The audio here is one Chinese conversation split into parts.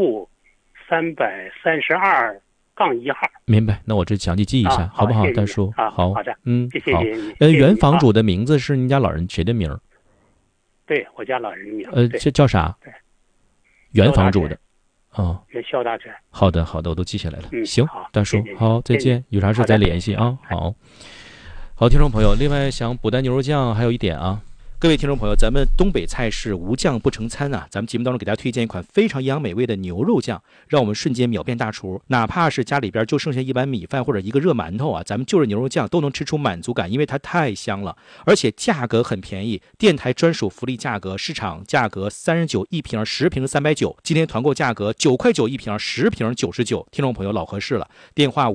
路332-1号。 明白，那我这讲记记一下，好不好，大叔？ 好的， 谢谢你。 原房主的名字是您家老人谁的名？ 对，我家老人的名。 这叫啥？ 对， 原房主的。 肖大全。 好的，我都记下来了。行，大叔， 谢谢好，再见，有啥事再联系啊。好，听众朋友，另外想补单牛肉酱还有一点啊。各位听众朋友，咱们东北菜是无酱不成餐啊！咱们节目当中给大家推荐一款非常营养美味的牛肉酱，让我们瞬间秒变大厨。哪怕是家里边就剩下一碗米饭或者一个热馒头啊，咱们就着牛肉酱都能吃出满足感，因为它太香了，而且价格很便宜，电台专属福利价格，市场价格39一瓶，10瓶390，今天团购价格9块9一瓶，10瓶99。听众朋友老合适了，电话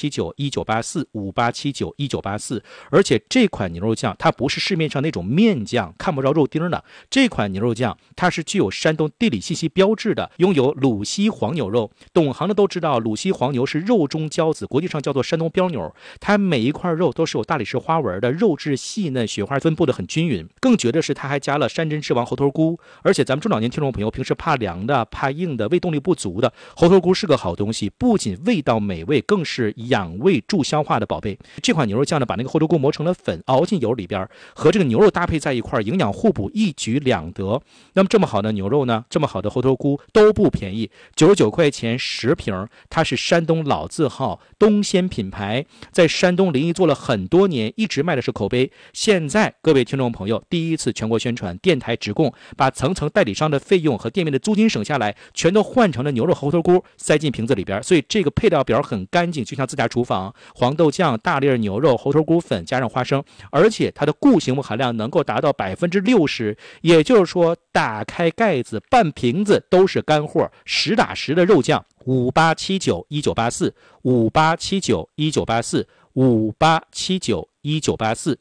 58791984，58791984。而且这款牛肉酱它不是市面上那种面酱。看不着肉丁的这款牛肉酱，它是具有山东地理信息标志的，拥有鲁西黄牛肉。懂行的都知道，鲁西黄牛是肉中骄子，国际上叫做山东膘牛。它每一块肉都是有大理石花纹的，肉质细嫩，雪花分布的很均匀。更绝的是，它还加了山珍之王猴头菇。而且咱们中老年听众朋友平时怕凉的、怕硬的、胃动力不足的，猴头菇是个好东西，不仅味道美味，更是养胃助消化的宝贝。这款牛肉酱呢，把那个猴头菇磨成了粉，熬进油里边，和这个牛肉搭配在一块，营养互补，一举两得。那么这么好的牛肉呢，这么好的猴头菇都不便宜，99块钱10瓶。它是山东老字号东鲜品牌，在山东临沂做了很多年，一直卖的是口碑。现在各位听众朋友第一次全国宣传，电台直供，把层层代理商的费用和店面的租金省下来，全都换成了牛肉猴头菇，塞进瓶子里边。所以这个配料表很干净，就像自家厨房。黄豆酱、大粒牛肉、猴头菇粉加上花生，而且它的固形物含量能够达到60%，也就是说打开盖子半瓶子都是干货，实打实的肉酱。58791984 58791984 58791984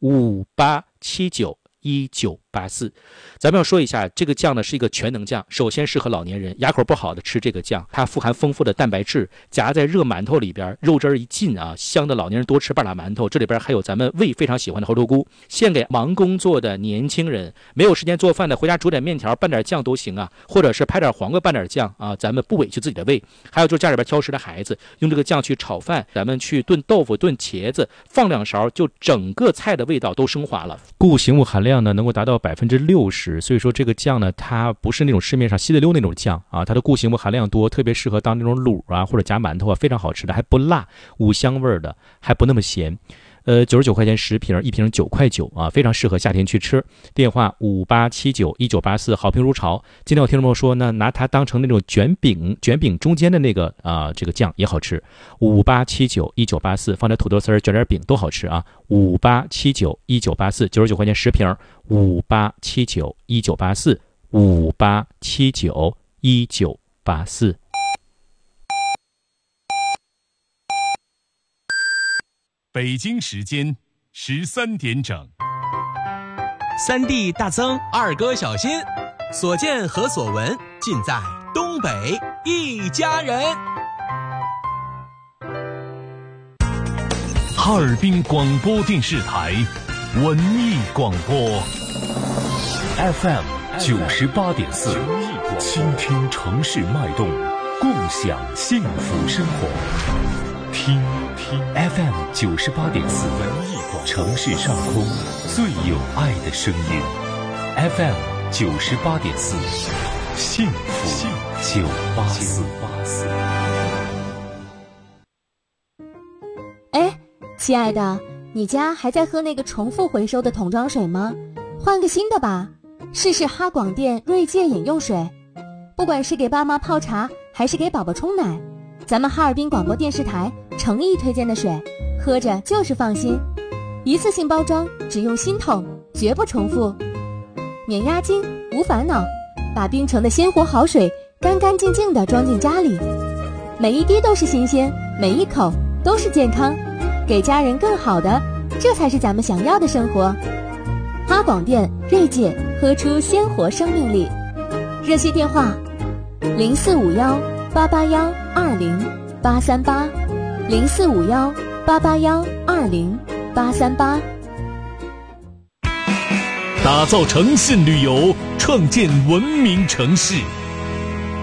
58791984。咱们要说一下，这个酱呢是一个全能酱，首先适合老年人，牙口不好的吃这个酱，它富含丰富的蛋白质，夹在热馒头里边，肉汁一进啊，香的老年人多吃半拉馒头。这里边还有咱们胃非常喜欢的猴头菇，献给忙工作的年轻人，没有时间做饭的，回家煮点面条拌点酱都行啊，或者是拍点黄瓜拌点酱啊，咱们不委屈自己的胃。还有就是家里边挑食的孩子，用这个酱去炒饭，咱们去炖豆腐、炖茄子，放2勺，就整个菜的味道都升华了。固形物含量呢能够达到60%。所以说这个酱呢，它不是那种市面上稀里溜那种酱啊，它的固形物含量多，特别适合当那种卤啊或者夹馒头啊，非常好吃的，还不辣，五香味的，还不那么咸。99块钱10瓶，一瓶9块9啊，非常适合夏天去吃。电话58791984，好评如潮。今天我听众朋友说呢，拿它当成那种卷饼中间的那个这个酱也好吃。58791984，放点土豆丝卷点饼都好吃啊。58791984，99块钱10瓶。58791984 58791984。 北京时间13点整。 三弟大增，二哥小新，所见和所闻尽在东北一家人。 哈尔滨广播电视台文艺广播 FM 98.4，倾听城市脉动，共享幸福生活。听 FM 98.4，城市上空最有爱的声音。FM 98.4，幸福984。 哎，亲爱的，你家还在喝那个重复回收的桶装水吗？换个新的吧，试试哈广电锐界饮用水。不管是给爸妈泡茶，还是给宝宝冲奶，咱们哈尔滨广播电视台诚意推荐的水，喝着就是放心。一次性包装，只用新桶，绝不重复，免押金，无烦恼，把冰城的鲜活好水干干净净地装进家里，每一滴都是新鲜，每一口都是健康，给家人更好的，这才是咱们想要的生活。哈广电锐界，喝出鲜活生命力。热线电话045188120838 045188120838。 打造诚信旅游，创建文明城市。